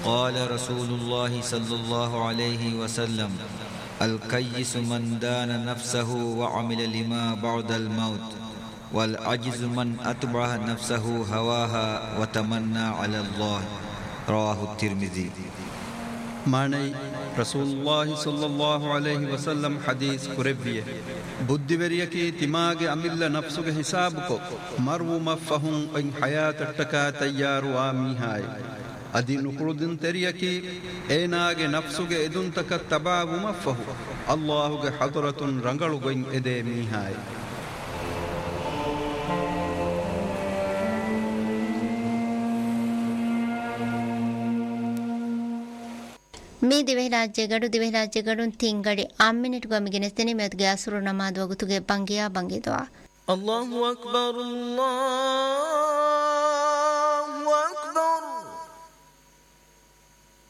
قال رسول الله صلى الله عليه وسلم الكيس من دان نفسه وعمل لما بعد الموت والعجز من أتبع نفسه هواها وتمنى على الله. رواه الترمذي. معنی رسول الله صلی الله علیه وسلم حدیث قربیه بدیوریه کی تماگ عمل نفسو کے حساب کو مرو مفہم ان حیات ٹکا تیار وامی ہائے ادی نقردن تریه کی ایناگ نفسو کے ادن تک تباب مفہو اللہ کے حضرت رنگلو گن ادے می ہائے. මේ දිවෙහිරාජ්‍ය ගඩුන් තිංගඩි අම්මිනිට ගොමිගෙන ස්තෙනි මෙත්ගේ අසුරු නමාද වගුතුගේ බංගියා බංගිතවා الله أكبر الله